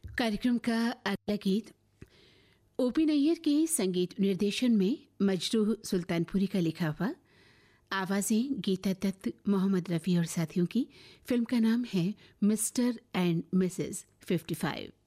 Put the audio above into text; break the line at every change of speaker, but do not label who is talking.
कार्यक्रम का अगला गीत ओपी नैयर के संगीत निर्देशन में मजरूह सुल्तानपुरी का लिखा हुआ, आवाजें गीता दत्त, मोहम्मद रफ़ी और साथियों की। फिल्म का नाम है मिस्टर एंड मिसेस 55।